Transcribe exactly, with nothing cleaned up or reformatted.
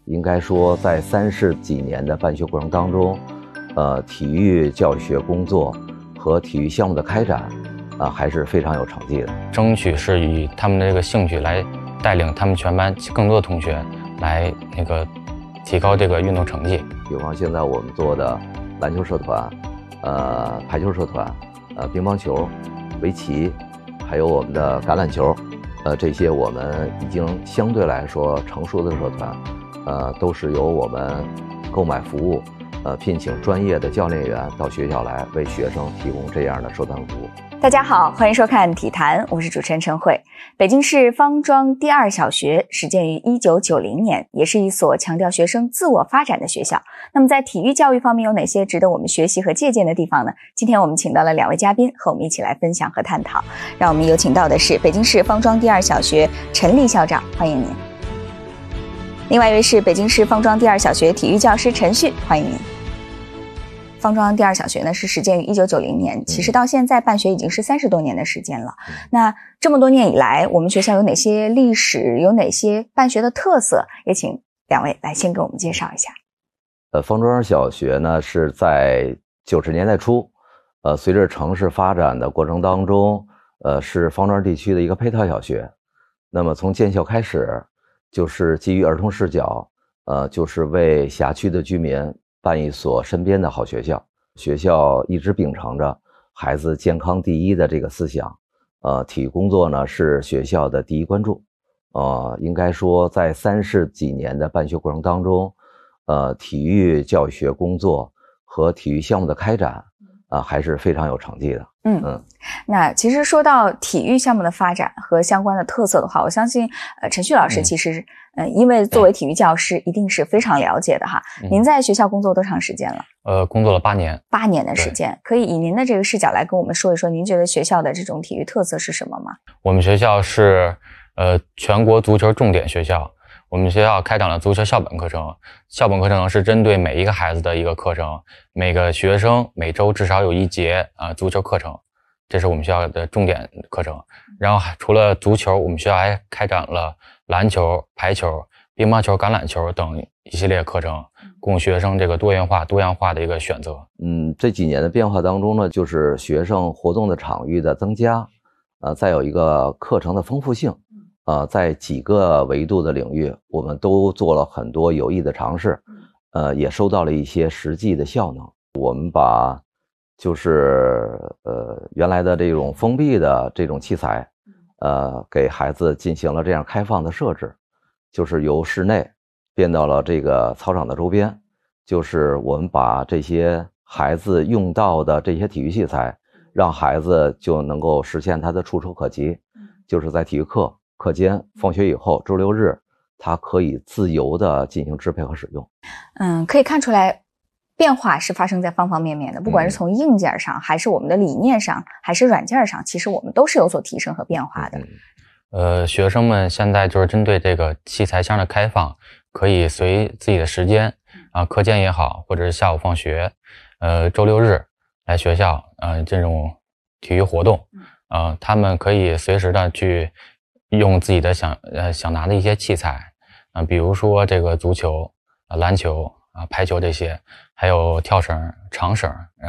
应该说在三十几年的办学过程当中，呃，体育教学工作和体育项目的开展，啊、呃，还是非常有成绩的。 争取是以他们的这个兴趣来带领他们全班更多的同学来那个提高这个运动成绩。 比方现在我们做的篮球社团，呃，排球社团，呃，乒乓球、围棋，还有我们的橄榄球。呃，这些我们已经相对来说成熟的社团，呃，都是由我们购买服务，呃，聘请专业的教练员到学校来为学生提供这样的社团服务。 大家好，欢迎收看体坛，我是主持人陈慧。北京市方庄第二小学始建于一九九零年，也是一所强调学生自我发展的学校。那么在体育教育方面有哪些值得我们学习和借鉴的地方呢？今天我们请到了两位嘉宾和我们一起来分享和探讨。让我们有请到的是北京市方庄第二小学陈立校长，欢迎您。另外一位是北京市方庄第二小学体育教师陈旭，欢迎您。方庄第二小学呢是始建于一九九零年，其实到现在办学已经是三十多年的时间了。那这么多年以来，我们学校有哪些历史，有哪些办学的特色？也请两位来先给我们介绍一下。 呃，方庄小学呢是在九十年代初，呃，随着城市发展的过程当中，呃，是方庄地区的一个配套小学。那么从建校开始，就是基于儿童视角，呃，就是为辖区的居民办一所身边的好学校。学校一直秉承着孩子健康第一的这个思想，呃，体育工作呢是学校的第一关注。呃，应该说在三十几年的办学过程当中，呃，体育教学工作和体育项目的开展，啊、呃，还是非常有成绩的。 嗯嗯，那其实说到体育项目的发展和相关的特色的话，我相信呃陈旭老师其实呃因为作为体育教师一定是非常了解的哈。嗯、您在学校工作多长时间了？ 呃，工作了八年。 八年的时间，可以以您的这个视角来跟我们说一说，您觉得学校的这种体育特色是什么吗？ 我们学校是呃全国足球重点学校。我们学校开展了足球校本课程，校本课程是针对每一个孩子的一个课程，每个学生每周至少有一节啊、呃、足球课程，这是我们学校的重点课程。然后除了足球，我们学校还开展了篮球、排球、乒乓球、橄榄球等一系列课程，供学生这个多元化、多样化的一个选择。 嗯，这几年的变化当中呢，就是学生活动的场域的增加，呃，再有一个课程的丰富性。呃，在几个维度的领域，我们都做了很多有益的尝试，呃，也收到了一些实际的效能。我们把就是呃原来的这种封闭的这种器材，呃，给孩子进行了这样开放的设置，就是由室内变到了这个操场的周边，就是我们把这些孩子用到的这些体育器材，让孩子就能够实现他的触手可及，就是在体育课。课间、放学以后、周六日，它可以自由的进行支配和使用。 嗯，可以看出来，变化是发生在方方面面的，不管是从硬件上，还是我们的理念上，还是软件上，其实我们都是有所提升和变化的。 嗯、呃，学生们现在就是针对这个器材箱的开放，可以随自己的时间啊，课间也好，或者是下午放学，呃，周六日来学校，呃，这种体育活动，呃，他们可以随时的去。用自己的想呃想拿的一些器材啊、呃，比如说这个足球、啊、篮球啊、排球这些，还有跳绳、长绳。